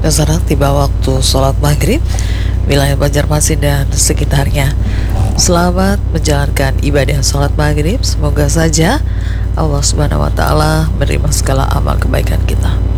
Dan sekarang tiba waktu sholat maghrib wilayah Banjarmasin dan sekitarnya. Selamat menjalankan ibadah sholat maghrib. Semoga saja Allah Subhanahu wa Ta'ala menerima segala amal kebaikan kita.